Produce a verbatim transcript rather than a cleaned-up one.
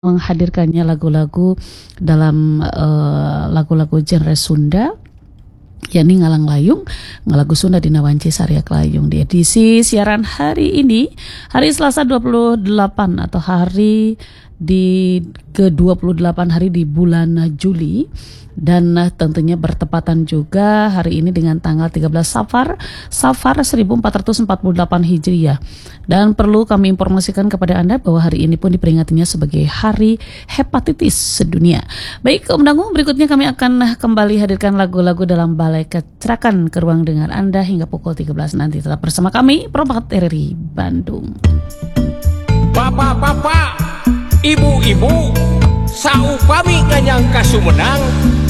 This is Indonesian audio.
menghadirkannya lagu-lagu dalam uh, lagu-lagu genre Sunda, yakni Ngalang Layung, ngalagu Sunda Dina Wanci Saryak Layung. Di edisi siaran hari ini, hari Selasa dua puluh delapan atau hari di ke dua puluh delapan hari di bulan Juli, dan tentunya bertepatan juga hari ini dengan tanggal tiga belas Safar Safar seribu empat ratus empat puluh delapan Hijriah. Dan perlu kami informasikan kepada Anda bahwa hari ini pun diperingatinya sebagai Hari Hepatitis Sedunia. Baik, Om Dangu, berikutnya kami akan kembali hadirkan lagu-lagu dalam Balai Kecerakan ke ruang dengar Anda hingga pukul tiga belas nanti. Tetap bersama kami, Propakat R R I Bandung. Bapak-bapak, ibu-ibu, saupami nganyangka sumenang